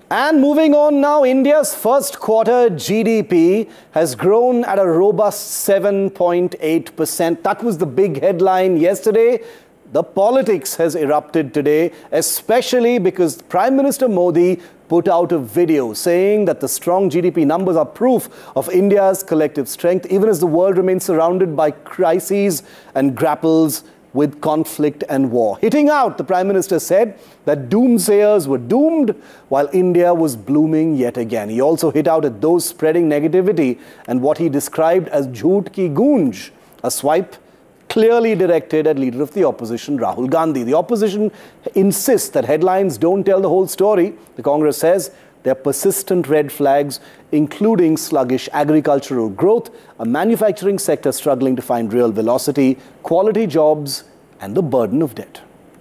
And moving on now, India's first quarter GDP has grown at a robust 7.8%. That was the big headline yesterday. The politics has erupted today, especially because Prime Minister Modi put out a video saying that the strong GDP numbers are proof of India's collective strength, even as the world remains surrounded by crises and grapples with conflict and war. Hitting out, the Prime Minister said that doomsayers were doomed while India was blooming yet again. He also hit out at those spreading negativity and what he described as jhoot ki goonj, a swipe clearly directed at leader of the opposition, Rahul Gandhi. The opposition insists that headlines don't tell the whole story. The Congress says there are persistent red flags, including sluggish agricultural growth, a manufacturing sector struggling to find real velocity, quality jobs, and the burden of debt.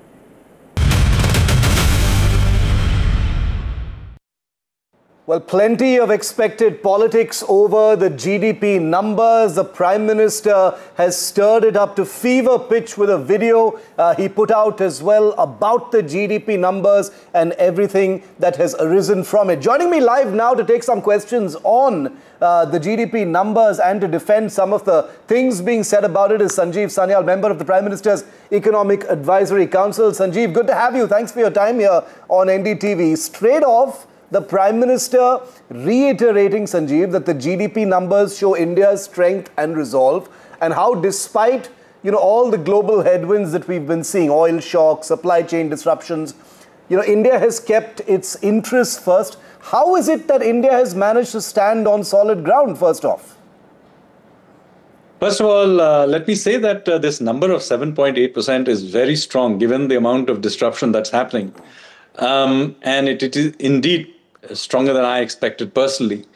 Well, plenty of expected politics over the GDP numbers. The Prime Minister has stirred it up to fever pitch with a video he put out as well about the GDP numbers and everything that has arisen from it. Joining me live now to take some questions on the GDP numbers and to defend some of the things being said about it is Sanjeev Sanyal, member of the Prime Minister's Economic Advisory Council. Sanjeev, good to have you. Thanks for your time here on NDTV. Straight off, the Prime Minister reiterating, Sanjeev, that the GDP numbers show India's strength and resolve, and how despite, all the global headwinds that we've been seeing, oil shock, supply chain disruptions, India has kept its interests first. How is it that India has managed to stand on solid ground, first off? First of all, let me say that this number of 7.8% is very strong given the amount of disruption that's happening. And it is indeed stronger than I expected personally.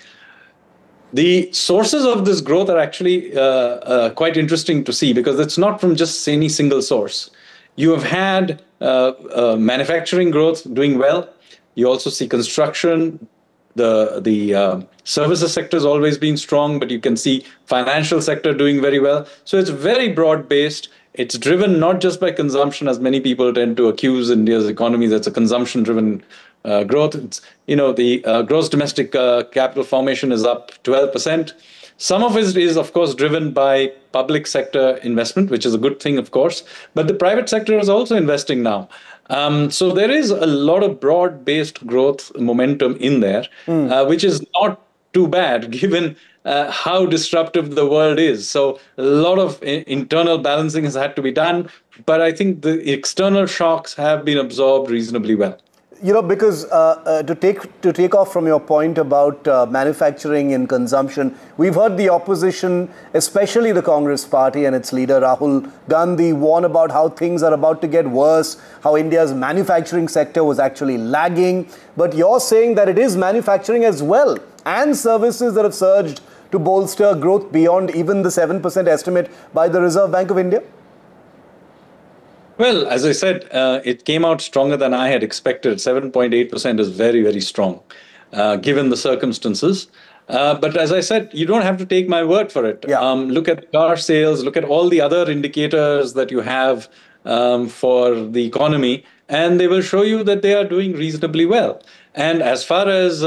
The sources of this growth are actually quite interesting to see because it's not from just any single source. You have had manufacturing growth doing well. You also see construction. The services sector has always been strong, but you can see financial sector doing very well. So it's very broad-based. It's driven not just by consumption, as many people tend to accuse India's economy that's a consumption-driven growth. It's, the gross domestic capital formation is up 12%. Some of it is, of course, driven by public sector investment, which is a good thing, of course. But the private sector is also investing now. So there is a lot of broad-based growth momentum in there, which is not too bad given how disruptive the world is. So a lot of internal balancing has had to be done, but I think the external shocks have been absorbed reasonably well. Because to take off from your point about manufacturing and consumption, we've heard the opposition, especially the Congress party and its leader Rahul Gandhi, warn about how things are about to get worse, how India's manufacturing sector was actually lagging. But you're saying that it is manufacturing as well and services that have surged to bolster growth beyond even the 7% estimate by the Reserve Bank of India? Well, as I said, it came out stronger than I had expected. 7.8% is very, very strong, given the circumstances. But as I said, you don't have to take my word for it. Yeah. Look at car sales, look at all the other indicators that you have for the economy, and they will show you that they are doing reasonably well. And as far as,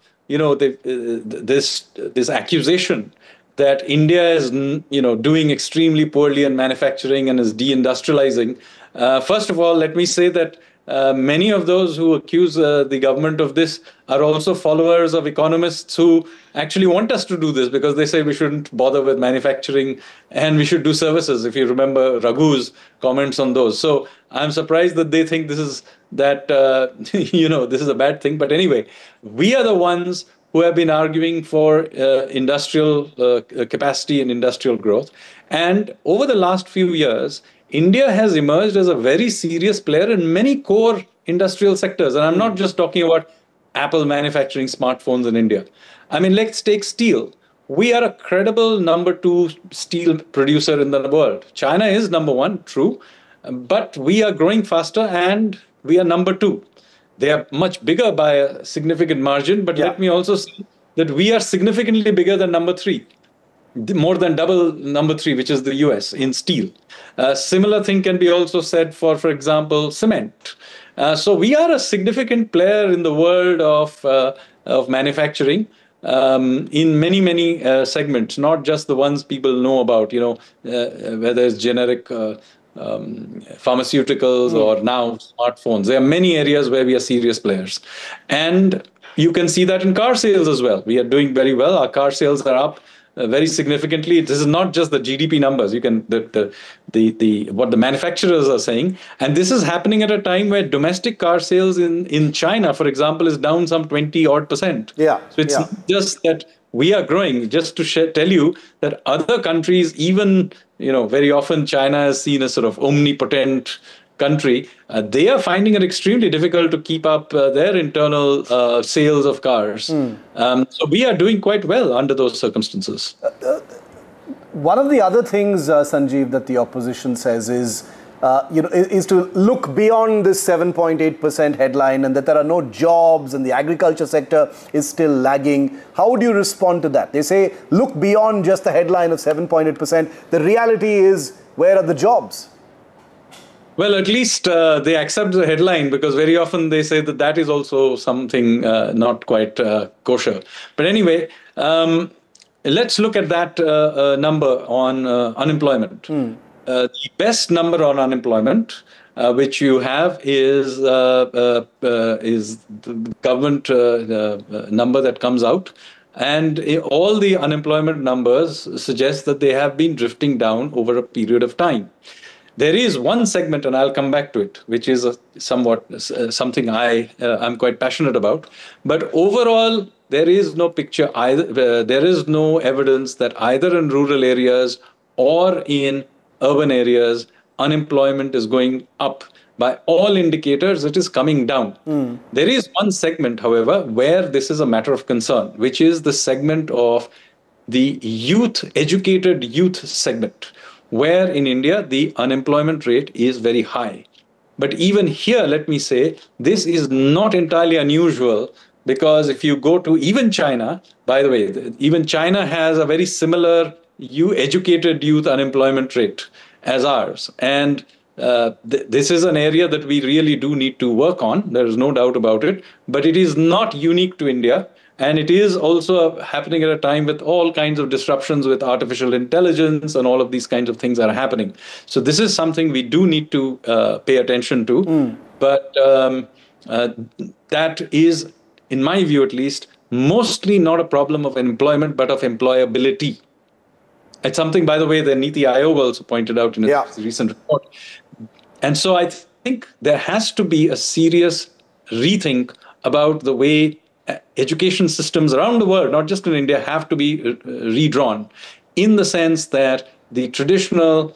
this accusation that India is, doing extremely poorly in manufacturing and is deindustrializing. First of all, let me say that many of those who accuse the government of this are also followers of economists who actually want us to do this because they say we shouldn't bother with manufacturing and we should do services. If you remember Raghu's comments on those. So I'm surprised that they think this is this is a bad thing. But anyway, we are the ones who have been arguing for industrial capacity and industrial growth. And over the last few years, India has emerged as a very serious player in many core industrial sectors. And I'm not just talking about Apple manufacturing smartphones in India. I mean, let's take steel. We are a credible number 2 steel producer in the world. China is number 1, true. But we are growing faster and we are number 2. They are much bigger by a significant margin, but let me also say that we are significantly bigger than number 3. more than double number three, which is the US in steel. Similar thing can be also said for example, cement. So we are a significant player in the world of manufacturing in many segments, not just the ones people know about, whether it's generic pharmaceuticals or now smartphones. There are many areas where we are serious players. And you can see that in car sales as well. We are doing very well. Our car sales are up very significantly. This is not just the GDP numbers. You can the what the manufacturers are saying, and this is happening at a time where domestic car sales in China, for example, is down some 20-odd%. Yeah. So it's not just that we are growing. Just to tell you that other countries, even very often China is seen as sort of omnipotent country, they are finding it extremely difficult to keep up their internal sales of cars. So we are doing quite well under those circumstances. One of the other things, Sanjeev, that the opposition says is, is to look beyond this 7.8% headline and that there are no jobs and the agriculture sector is still lagging. How would you respond to that? They say, look beyond just the headline of 7.8%. The reality is, where are the jobs? Well, at least they accept the headline, because very often they say that that is also something not quite kosher. But anyway, let's look at that number on unemployment. The best number on unemployment, which you have, is the government number that comes out. And all the unemployment numbers suggest that they have been drifting down over a period of time. There is one segment, and I'll come back to it, which is somewhat something I'm quite passionate about. But overall, there is no picture either. There is no evidence that either in rural areas or in urban areas, unemployment is going up. By all indicators, it is coming down. There is one segment, however, where this is a matter of concern, which is the segment of the educated youth segment, where in India, the unemployment rate is very high. But even here, let me say, this is not entirely unusual, because if you go to even China, by the way, even China has a very similar educated youth unemployment rate as ours. And this is an area that we really do need to work on. There is no doubt about it. But it is not unique to India. And it is also happening at a time with all kinds of disruptions with artificial intelligence, and all of these kinds of things are happening. So this is something we do need to pay attention to. But that is, in my view at least, mostly not a problem of employment, but of employability. It's something, by the way, that Niti Aayog also pointed out in its recent report. And so I think there has to be a serious rethink about the way education systems around the world, not just in India, have to be redrawn, in the sense that the traditional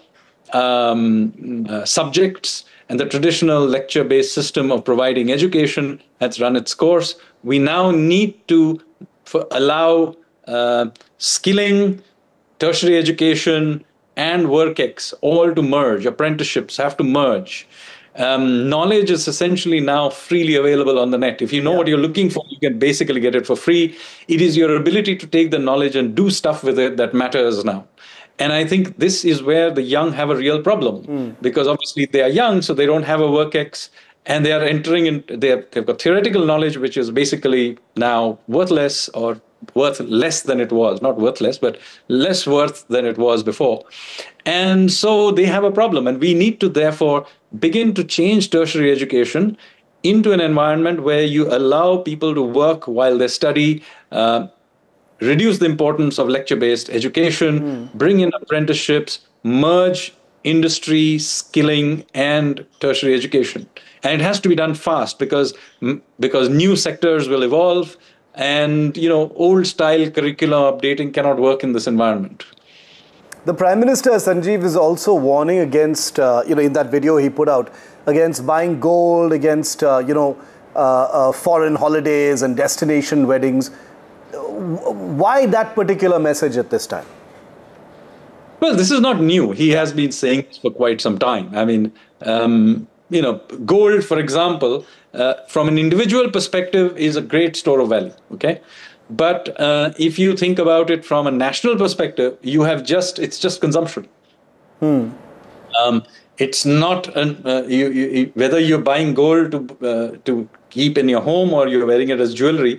subjects and the traditional lecture-based system of providing education has run its course. We now need to allow skilling, tertiary education, and WorkX all to merge. Apprenticeships have to merge. Knowledge is essentially now freely available on the net. If you know what you're looking for, you can basically get it for free. It is your ability to take the knowledge and do stuff with it that matters now. And I think this is where the young have a real problem, because obviously they are young, so they don't have a WorkX, and they are entering in. They've got theoretical knowledge, which is basically now worthless, or worth less than it was, not worthless, but less worth than it was before. And so they have a problem. And we need to therefore begin to change tertiary education into an environment where you allow people to work while they study, reduce the importance of lecture-based education, bring in apprenticeships, merge industry, skilling, and tertiary education. And it has to be done fast, because new sectors will evolve. And, old style curriculum updating cannot work in this environment. The Prime Minister, Sanjeev, is also warning against, in that video he put out, against buying gold, against, foreign holidays and destination weddings. Why that particular message at this time? Well, this is not new. He has been saying this for quite some time. I mean, gold, for example, from an individual perspective, is a great store of value. Okay, But if you think about it from a national perspective, it's just consumption. It's not whether you're buying gold to keep in your home or you're wearing it as jewelry.